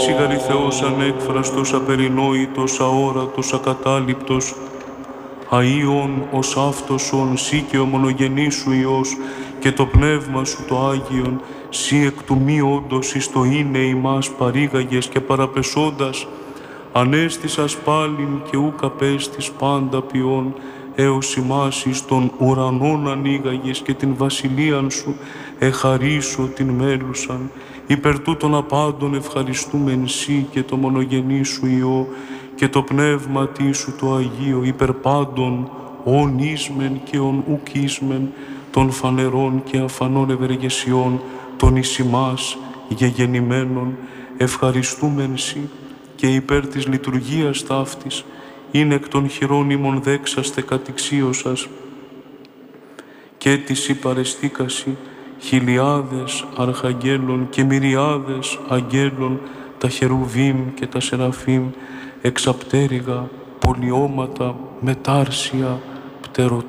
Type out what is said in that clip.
σιγαρή Θεός ανέκφραστος, απερινόητος, αόρατος, ακατάληπτος, αΐων ως αυτοσον, σύ και ο μονογενής σου Υιός, και το πνεύμα σου το Άγιον, σύ εκ του μη όντος εις το είναι ημάς παρήγαγες και παραπεσόντας, ανέστησας πάλιν και ούκ απέστης πάντα ποιόν, έως ημάς εις των ουρανών ανοίγαγες και την βασιλείαν σου εχαρίσω την μέλουσαν. Υπερ τούτων απάντων ευχαριστούμεν σύ και το μονογενή σου Υιό και το πνεύμα σου το Αγίο, υπερ πάντων ον ίσμεν και ον ουκ ίσμεν, των φανερών και αφανών ευεργεσιών, των εις ημάς γεγεννημένων, ευχαριστούμεν σύ και υπέρ της λειτουργίας ταύτης, είναι εκ των χειρών ημών δέξαστε κατηξίωσας, και της υπαρεστήκασι χιλιάδες αρχαγγέλων και μυριάδες αγγέλων, τα χερουβίμ και τα σεραφείμ, εξαπτέρυγα, πολιώματα, μετάρσια, πτερωτά.